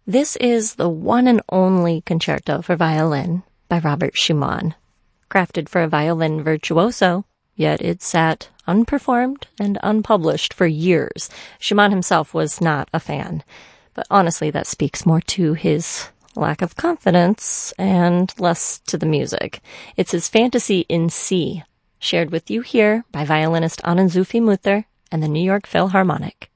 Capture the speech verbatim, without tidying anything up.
This is the one and only concerto for violin by Robert Schumann. Crafted for a violin virtuoso, yet it sat unperformed and unpublished for years. Schumann himself was not a fan, but honestly that speaks more to his lack of confidence and less to the music. It's his Fantasy in C, shared with you here by violinist Ann-Sophie Mutter and the New York Philharmonic.